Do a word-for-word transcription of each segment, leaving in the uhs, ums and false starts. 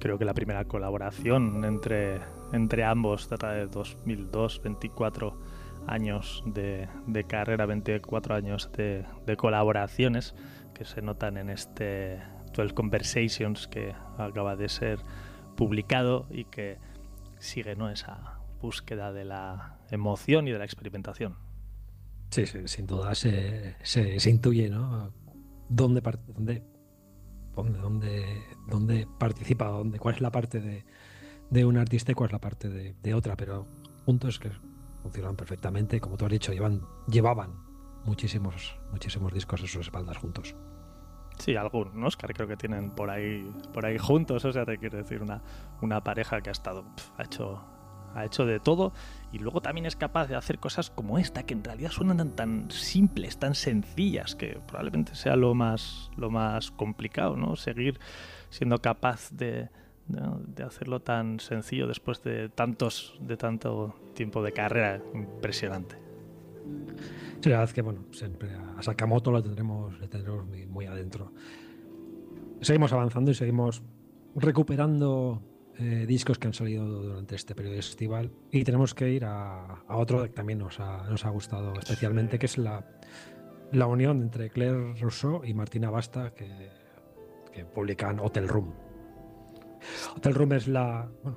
creo que la primera colaboración entre, entre ambos data de dos mil dos, veinticuatro años de, de carrera, veinticuatro años de, de colaboraciones que se notan en este doce Conversations que acaba de ser publicado y que sigue, ¿no?, esa búsqueda de la emoción y de la experimentación. Sí, sí, sin duda se, se, se intuye, ¿no? Dónde, dónde, dónde, dónde, dónde participa, dónde, cuál es la parte de, de un artista y cuál es la parte de, de otra, pero juntos que funcionan perfectamente, como tú has dicho, llevan, llevaban muchísimos, muchísimos discos en sus espaldas juntos. Sí, algunos, que creo que tienen por ahí, por ahí juntos, o sea, te quiero decir, una, una pareja que ha estado, pf, ha hecho, ha hecho de todo y luego también es capaz de hacer cosas como esta, que en realidad suenan tan, tan simples, tan sencillas, que probablemente sea lo más, lo más complicado, ¿no? Seguir siendo capaz de, de, de hacerlo tan sencillo después de tantos, de tanto tiempo de carrera. Impresionante. Sí, la verdad es que, bueno, siempre a Sakamoto lo tendremos, le tendremos muy, muy adentro. Seguimos avanzando y seguimos recuperando eh, discos que han salido durante este periodo estival y tenemos que ir a, a otro que también nos ha, nos ha gustado especialmente, que es la, la unión entre Claire Rousseau y Martina Basta, que, que publican Hotel Room. Hotel Room es la... Bueno,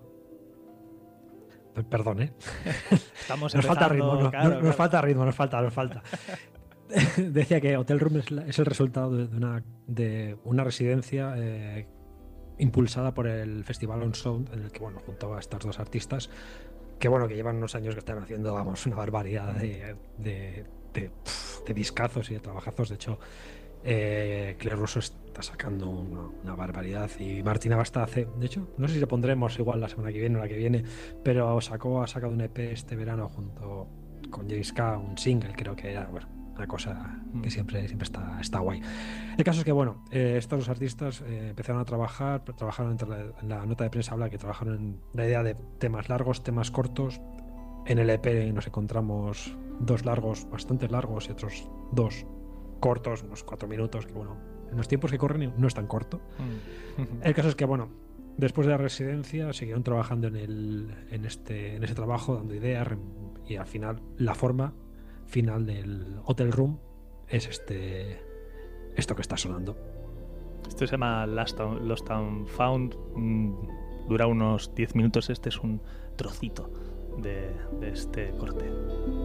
perdón, ¿eh? Estamos nos falta ritmo, no, claro, no, claro. nos falta ritmo, nos falta, nos falta. Decía que Hotel Room es, la, es el resultado de una, de una residencia eh, impulsada por el Festival On Sound, en el que, bueno, juntaba a estos dos artistas que, bueno, que llevan unos años que están haciendo, vamos, una barbaridad de, de, de, de discazos y de trabajazos. De hecho, eh, Claire Rousseau está sacando una, una barbaridad y Martina Basta hace, de hecho, no sé si lo pondremos igual la semana que viene o la que viene, pero sacó, ha sacado un E P este verano junto con James K, un single, creo que era, bueno, una cosa que siempre, siempre está, está guay. El caso es que, bueno, eh, estos dos artistas eh, empezaron a trabajar, trabajaron entre la, en la nota de prensa habla que trabajaron en la idea de temas largos, temas cortos. En el E P nos encontramos dos largos, bastante largos, y otros dos cortos, unos cuatro minutos, que, bueno, en los tiempos que corren no es tan corto. Mm. El caso es que, bueno, después de la residencia siguieron trabajando en, el, en, este, en ese trabajo, dando ideas, y al final la forma final del Hotel Room es este esto que está sonando. Esto se llama Lost and, Lost and Found, mm, dura unos diez minutos. Este es un trocito de, de este corte.